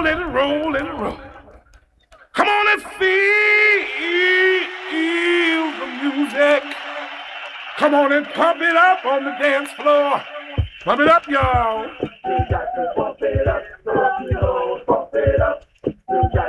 let it roll, let it roll. Come on and feel the music. Come on and pump it up on the dance floor. Pump it up, y'all. We got to pump it up.